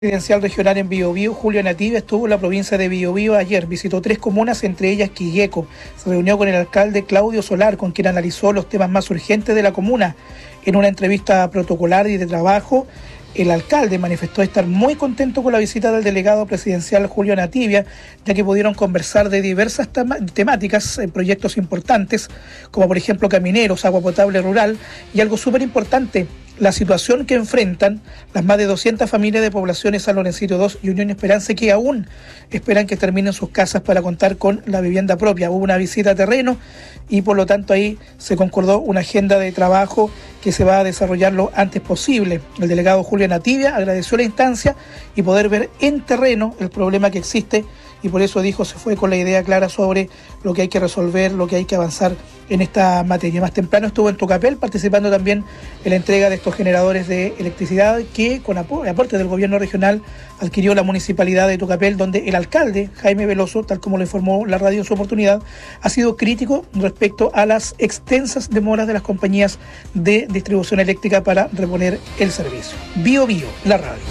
Presidencial regional en Biobío, Julio Nativia, estuvo en la provincia de Biobío ayer. Visitó 3 comunas, entre ellas Quilleco. Se reunió con el alcalde Claudio Solar, con quien analizó los temas más urgentes de la comuna. En una entrevista protocolar y de trabajo, el alcalde manifestó estar muy contento con la visita del delegado presidencial Julio Nativia, ya que pudieron conversar de diversas temáticas en proyectos importantes, como por ejemplo camineros, agua potable rural y algo súper importante, la situación que enfrentan las más de 200 familias de poblaciones San Lorencito 2 y Unión Esperanza que aún esperan que terminen sus casas para contar con la vivienda propia. Hubo una visita a terreno y por lo tanto ahí se concordó una agenda de trabajo que se va a desarrollar lo antes posible. El delegado Julio Nativia agradeció la instancia y poder ver en terreno el problema que existe, y por eso dijo se fue con la idea clara sobre lo que hay que resolver, lo que hay que avanzar en esta materia. Más temprano estuvo en Tucapel participando también en la entrega de estos generadores de electricidad que con aporte del gobierno regional adquirió la municipalidad de Tucapel, donde el alcalde Jaime Veloso, tal como lo informó la radio en su oportunidad, ha sido crítico respecto a las extensas demoras de las compañías de distribución eléctrica para reponer el servicio. Biobío, la radio.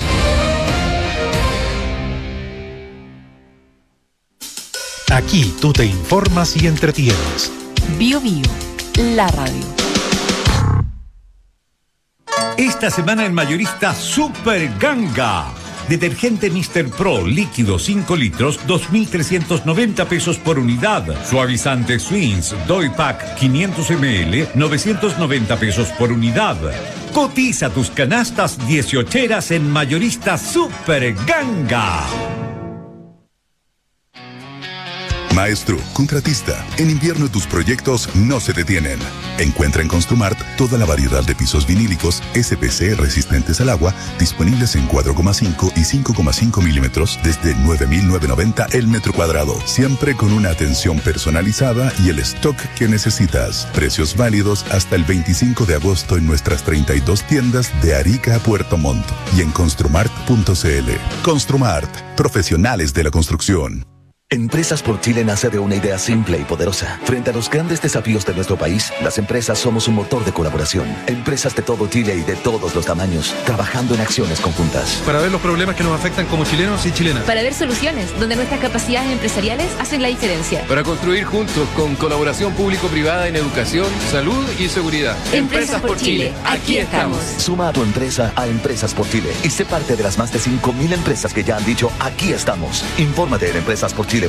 Aquí tú te informas y entretienes. Biobío, la radio. Esta semana en Mayorista Super Ganga. Detergente Mr. Pro líquido 5 litros, 2.390 pesos por unidad. Suavizante Swings Doy Pack 500 ml, 990 pesos por unidad. Cotiza tus canastas 18eras en Mayorista Super Ganga. Maestro, contratista, en invierno tus proyectos no se detienen. Encuentra en Construmart toda la variedad de pisos vinílicos SPC resistentes al agua, disponibles en 4,5 y 5,5 milímetros desde 9.990 el metro cuadrado. Siempre con una atención personalizada y el stock que necesitas. Precios válidos hasta el 25 de agosto en nuestras 32 tiendas de Arica a Puerto Montt y en construmart.cl. Construmart, profesionales de la construcción. Empresas por Chile nace de una idea simple y poderosa. Frente a los grandes desafíos de nuestro país, las empresas somos un motor de colaboración. Empresas de todo Chile y de todos los tamaños, trabajando en acciones conjuntas. Para ver los problemas que nos afectan como chilenos y chilenas. Para ver soluciones donde nuestras capacidades empresariales hacen la diferencia. Para construir juntos con colaboración público-privada en educación, salud y seguridad. Empresas por Chile, aquí estamos. Suma a tu empresa a Empresas por Chile y sé parte de las más de 5.000 empresas que ya han dicho aquí estamos. Infórmate en empresasporchile.cl.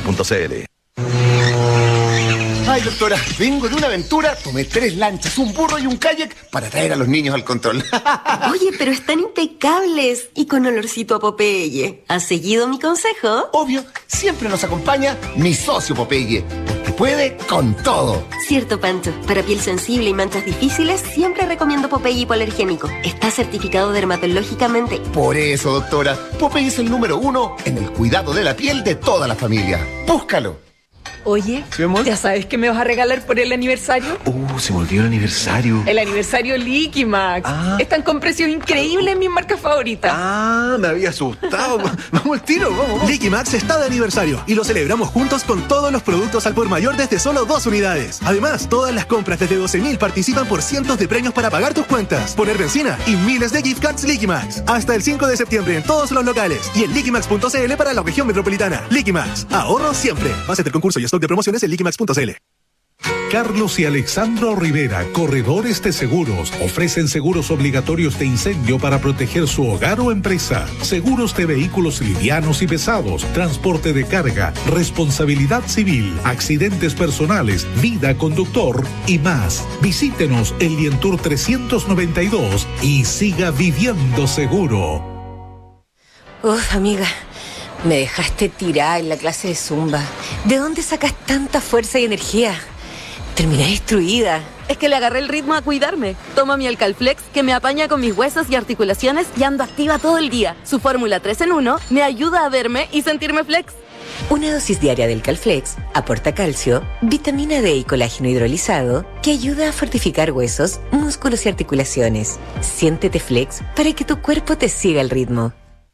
Ay, doctora, vengo de una aventura, tomé 3 lanchas, un burro y un kayak para traer a los niños al control. Oye, pero están impecables y con olorcito a Popeye. ¿Has seguido mi consejo? Obvio, siempre nos acompaña mi socio Popeye, porque puede con todo. Cierto, Pancho. Para piel sensible y manchas difíciles, siempre recomiendo Popeye hipoalergénico. Está certificado dermatológicamente. Por eso, doctora, Popeye es el número 1 en el cuidado de la piel de toda la familia. Búscalo. Oye, ¿sí, amor? ¿Ya sabes qué me vas a regalar por el aniversario? Se me olvidó el aniversario. El aniversario Liquimax. Están con precios increíbles en mis marcas favoritas. Me había asustado. Vamos al tiro, vamos. Liquimax está de aniversario y lo celebramos juntos con todos los productos al por mayor desde solo 2 unidades. Además, todas las compras desde 12.000 participan por cientos de premios para pagar tus cuentas, poner benzina y miles de gift cards Liquimax. Hasta el 5 de septiembre en todos los locales y en liquimax.cl para la región metropolitana. Liquimax, ahorro siempre. Base del concurso y stock de promociones en liquimax.cl. Carlos y Alexandro Rivera, corredores de seguros, ofrecen seguros obligatorios de incendio para proteger su hogar o empresa, seguros de vehículos livianos y pesados, transporte de carga, responsabilidad civil, accidentes personales, vida conductor y más. Visítenos en Lientour 392 y siga viviendo seguro. Amiga, me dejaste tirada en la clase de Zumba. ¿De dónde sacas tanta fuerza y energía? Terminé destruida. Es que le agarré el ritmo a cuidarme. Tomo mi Alcalflex, que me apaña con mis huesos y articulaciones y ando activa todo el día. Su fórmula 3 en 1 me ayuda a verme y sentirme flex. Una dosis diaria del Calflex aporta calcio, vitamina D y colágeno hidrolizado que ayuda a fortificar huesos, músculos y articulaciones. Siéntete flex para que tu cuerpo te siga el ritmo.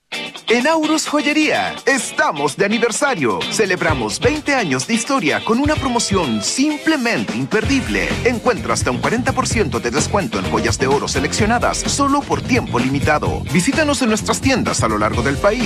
En Aurus Joyería, estamos de aniversario. Celebramos 20 años de historia con una promoción simplemente imperdible. Encuentra hasta un 40% de descuento en joyas de oro seleccionadas solo por tiempo limitado. Visítanos en nuestras tiendas a lo largo del país